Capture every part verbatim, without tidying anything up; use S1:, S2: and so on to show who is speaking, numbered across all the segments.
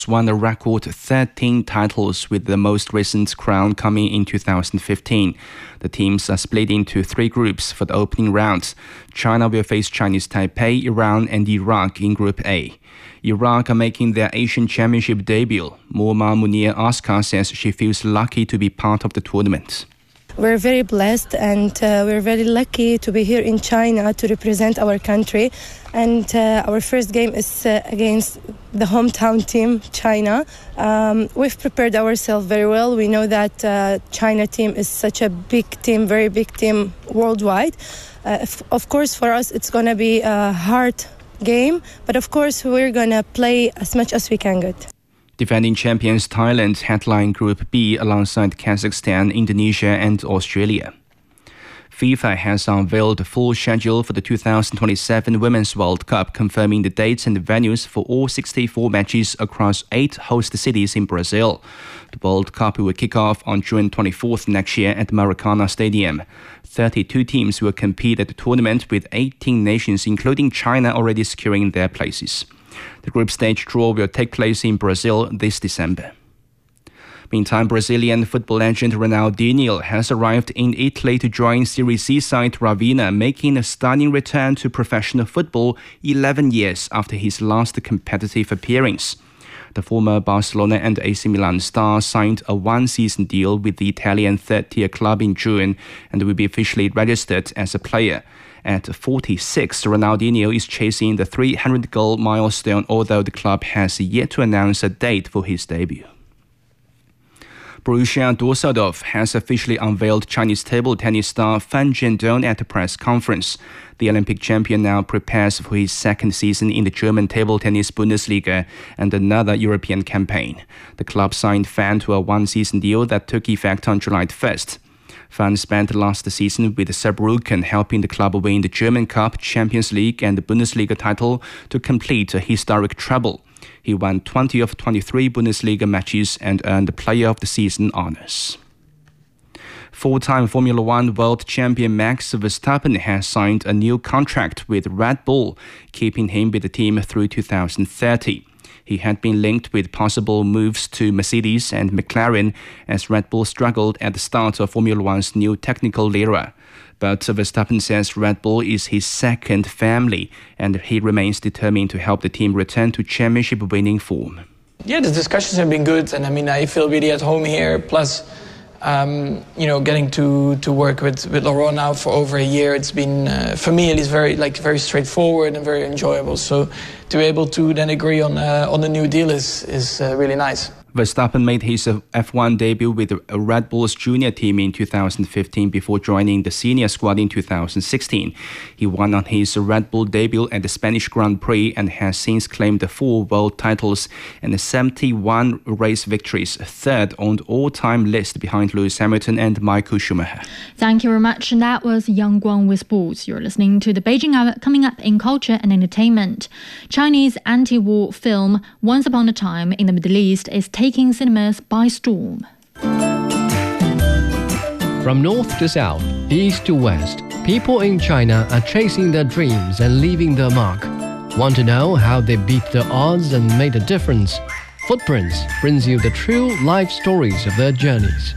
S1: won a record thirteen titles, with the most recent crown coming in two thousand fifteen. The teams are split into three groups for the opening round. China will face Chinese Taipei, Iran and Iraq in Group A. Iraq are making their Asian Championship debut. Moma Munir Askar says she feels lucky to be part of the tournament.
S2: We're very blessed and uh, we're very lucky to be here in China to represent our country. And uh, our first game is uh, against the hometown team, China. Um, we've prepared ourselves very well. We know that uh, China team is such a big team, very big team worldwide. Uh, if, of course, for us, it's going to be a hard game. But of course, we're going to play as much as we can good.
S1: Defending champions Thailand headline Group B alongside Kazakhstan, Indonesia and Australia. FIFA has unveiled the full schedule for the two thousand twenty-seven Women's World Cup, confirming the dates and the venues for all sixty-four matches across eight host cities in Brazil. The World Cup will kick off on June twenty-fourth next year at Maracana Stadium. thirty-two teams will compete at the tournament, with eighteen nations, including China, already securing their places. The group stage draw will take place in Brazil this December. Meantime, Brazilian football legend Ronaldinho has arrived in Italy to join Serie C side Ravenna, making a stunning return to professional football eleven years after his last competitive appearance. The former Barcelona and A C Milan star signed a one-season deal with the Italian third-tier club in June and will be officially registered as a player. At forty-six, Ronaldinho is chasing the three hundred goal milestone, although the club has yet to announce a date for his debut. Borussia Düsseldorf has officially unveiled Chinese table tennis star Fan Zhendong at a press conference. The Olympic champion now prepares for his second season in the German table tennis Bundesliga and another European campaign. The club signed Fan to a one-season deal that took effect on July first. Fan spent last season with Saarbrücken, helping the club win the German Cup, Champions League and the Bundesliga title to complete a historic treble. He won twenty of twenty-three Bundesliga matches and earned the Player of the Season honors. Four-time Formula One world champion Max Verstappen has signed a new contract with Red Bull, keeping him with the team through two thousand thirty. He had been linked with possible moves to Mercedes and McLaren as Red Bull struggled at the start of Formula One's new technical era. But Verstappen says Red Bull is his second family, and he remains determined to help the team return to championship-winning form.
S3: Yeah, the discussions have been good, and I mean, I feel really at home here. Plus, um, you know, getting to, to work with, with Laurent now for over a year, it's been, uh, for me, at least very like very straightforward and very enjoyable. So to be able to then agree on uh, on the new deal is is uh, really nice.
S1: Verstappen made his F one debut with Red Bull's junior team in two thousand fifteen before joining the senior squad in two thousand sixteen. He won on his Red Bull debut at the Spanish Grand Prix and has since claimed four world titles and seventy-one race victories, third on the all-time list behind Lewis Hamilton and Michael Schumacher.
S4: Thank you very much. And that was Yang Guang with sports. You're listening to the Beijing Hour. Coming up in culture and entertainment, Chinese anti-war film Once Upon a Time in the Middle East is taking cinemas by storm.
S5: From north to south, east to west, people in China are chasing their dreams and leaving their mark. Want to know how they beat the odds and made a difference? Footprints brings you the true life stories of their journeys.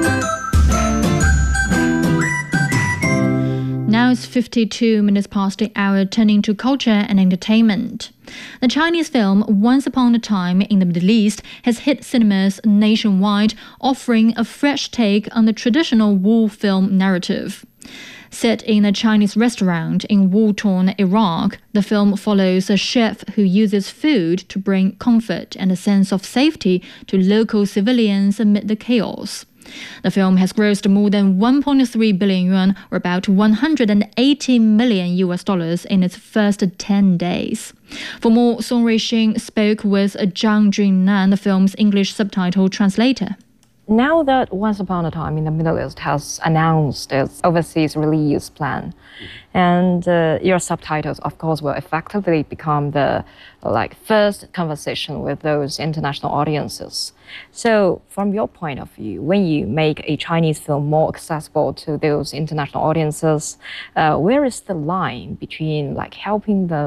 S4: Now it's fifty-two minutes past the hour, turning to culture and entertainment. The Chinese film Once Upon a Time in the Middle East has hit cinemas nationwide, offering a fresh take on the traditional war film narrative. Set in a Chinese restaurant in war-torn Iraq, the film follows a chef who uses food to bring comfort and a sense of safety to local civilians amid the chaos. The film has grossed more than one point three billion yuan, or about one hundred eighty million U S dollars in its first ten days. For more, Song Ruixing spoke with Zhang Junnan, the film's English subtitle translator.
S6: Now that Once Upon a Time in the Middle East has announced its overseas release plan, and uh, your subtitles, of course, will effectively become the like first conversation with those international audiences. So, from your point of view, when you make a Chinese film more accessible to those international audiences, uh, where is the line between like helping them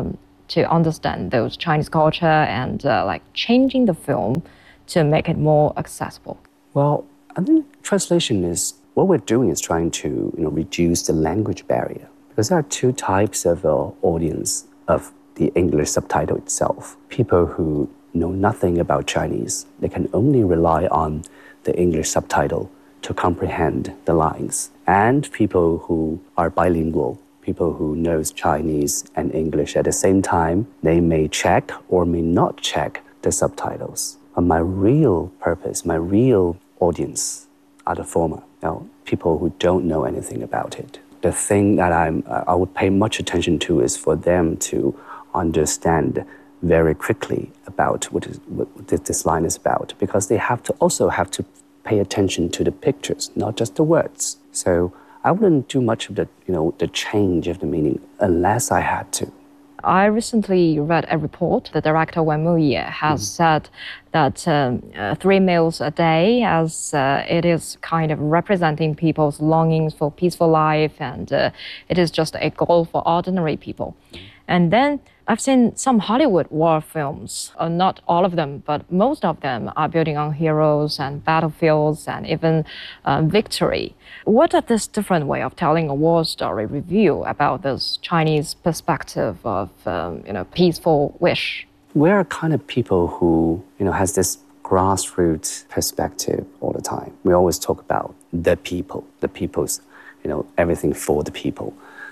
S6: to understand those Chinese culture and uh, like changing the film to make it more accessible?
S7: Well, I think translation is, what we're doing is trying to you know, reduce the language barrier. Because there are two types of uh, audience of the English subtitle itself. People who know nothing about Chinese, they can only rely on the English subtitle to comprehend the lines. And people who are bilingual, people who knows Chinese and English at the same time, they may check or may not check the subtitles. But my real purpose, my real audience are the former, you know, people who don't know anything about it. The thing that I'm, I would pay much attention to is for them to understand very quickly about what, is, what this line is about, because they have to also have to pay attention to the pictures, not just the words. So I wouldn't do much of the, you know, the change of the meaning unless I had to.
S6: I recently read a report. The director Wen Muye has mm. said that um, uh, three meals a day, as uh, it is kind of representing people's longings for peaceful life, and uh, it is just a goal for ordinary people. And then I've seen some Hollywood war films, uh, not all of them, but most of them are building on heroes and battlefields and even uh, victory. What does this different way of telling a war story reveal about this Chinese perspective of um, you know, peaceful wish?
S7: We're kind of people who you know has this grassroots perspective all the time. We always talk about the people, the people's, you know, everything for the people.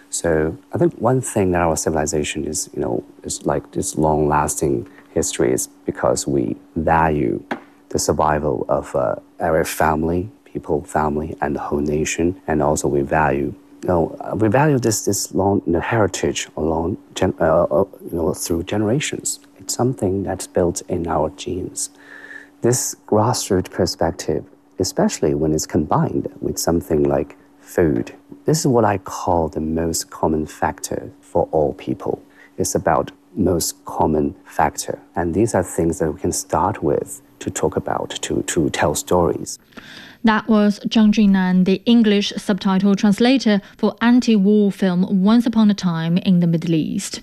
S7: So I think one thing that our civilization is, you know, is like this long-lasting history is because we value the survival of uh, our family, people, family, and the whole nation, and also we value, you know, we value this this long you know, heritage along, gen, uh, you know, through generations. It's something that's built in our genes. This grassroots perspective, especially when it's combined with something like food. This is what I call the most common factor for all people. It's about most common factor. And these are things that we can start with to talk about, to, to tell stories.
S4: That was Zhang Junnan, the English subtitle translator for anti-war film Once Upon a Time in the Middle East.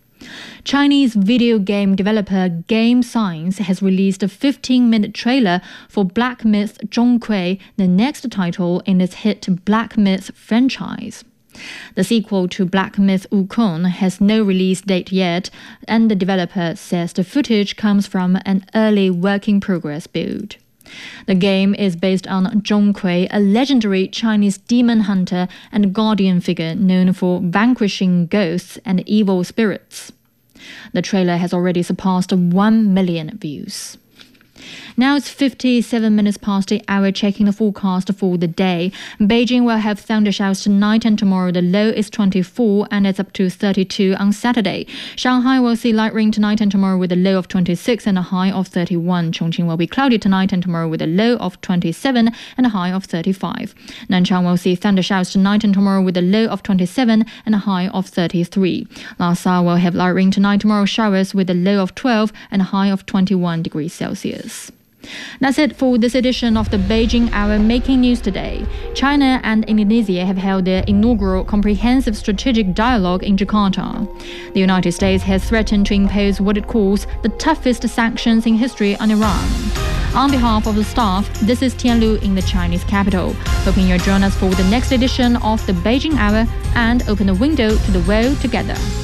S4: Chinese video game developer Game Science has released a fifteen-minute trailer for Black Myth Zhongkui, the next title in its hit Black Myth franchise. The sequel to Black Myth Wukong has no release date yet, and the developer says the footage comes from an early work-in-progress build. The game is based on Zhongkui, a legendary Chinese demon hunter and guardian figure known for vanquishing ghosts and evil spirits. The trailer has already surpassed one million views. Now it's fifty-seven minutes past the hour, checking the forecast for the day. Beijing will have thunder showers tonight and tomorrow. The low is twenty-four and it's up to thirty-two on Saturday. Shanghai will see light rain tonight and tomorrow with a low of twenty-six and a high of thirty-one. Chongqing will be cloudy tonight and tomorrow with a low of twenty-seven and a high of thirty-five. Nanchang will see thunder showers tonight and tomorrow with a low of twenty-seven and a high of thirty-three. Lhasa will have light rain tonight, tomorrow showers with a low of twelve and a high of twenty-one degrees Celsius. That's it for this edition of the Beijing Hour Making News Today. China and Indonesia have held their inaugural comprehensive strategic dialogue in Jakarta. The United States has threatened to impose what it calls the toughest sanctions in history on Iran. On behalf of the staff, this is Tian Lu in the Chinese capital, hoping you'll join us for the next edition of the Beijing Hour and open the window to the world together.